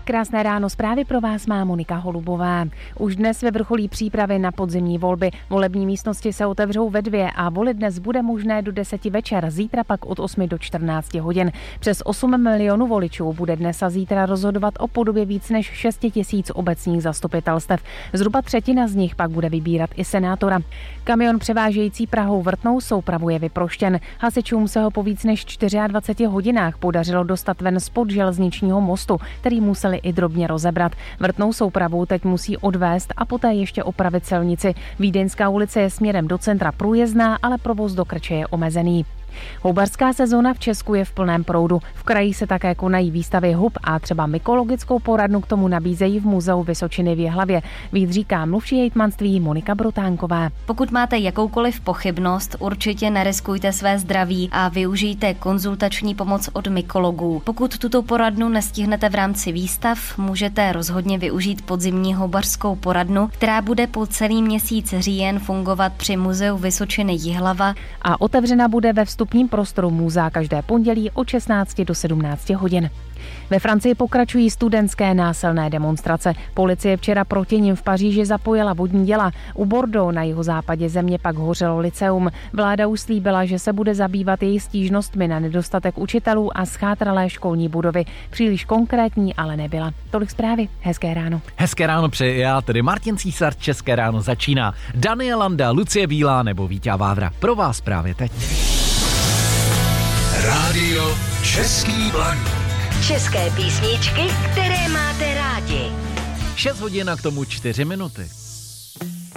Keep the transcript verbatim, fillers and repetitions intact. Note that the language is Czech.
Krásné ráno, zprávy pro vás má Monika Holubová. Už dnes vyvrcholí přípravy na podzimní volby. Volební místnosti se otevřou ve dvě a volit dnes bude možné do deseti večer, zítra pak od osmi do čtrnácti hodin. Přes osm milionů voličů bude dnes a zítra rozhodovat o podobě víc než šest tisíc obecních zastupitelstev. Zhruba třetina z nich pak bude vybírat i senátora. Kamion převážející Prahou Vrtnou soupravu je vyproštěn. Hasičům se ho po víc než dvaceti čtyřech hodinách podařilo dostat ven spod železničního mostu, který museli i drobně rozebrat. Vrtnou soupravu teď musí odvést a poté ještě opravit silnici. Vídeňská ulice je směrem do centra průjezdná, ale provoz do Krče je omezený. Houbařská sezóna v Česku je v plném proudu. V kraji se také konají výstavy hub a třeba mykologickou poradnu k tomu nabízejí v Muzeu Vysočiny v Jihlavě. Víc říká mluvčí hejtmanství Monika Brutánková. Pokud máte jakoukoliv pochybnost, určitě neriskujte své zdraví a využijte konzultační pomoc od mykologů. Pokud tuto poradnu nestihnete v rámci výstav, můžete rozhodně využít podzimní houbařskou poradnu, která bude po celý měsíc říjen fungovat při Muzeu Vysočiny Jihlava a otevřena bude ve vstupním prostoru muzea každé pondělí od šestnácti do sedmnácti hodin. Ve Francii pokračují studentské násilné demonstrace. Policie včera proti nim v Paříži zapojila vodní děla. U Bordeaux na jihozápadě země pak hořelo lyceum. Vláda už slíbila, že se bude zabývat jejich stížnostmi na nedostatek učitelů a schátralé školní budovy. Příliš konkrétní ale nebyla. Tolik zprávy. Hezké ráno. Hezké ráno přeji já, tedy Martin Císař. České ráno začíná. Daniel Landa, Lucie Bílá nebo Vítě Vávra. Pro vás právě teď. Rádio Český Blaník. České písničky, které máte rádi. šest hodin a k tomu čtyři minuty.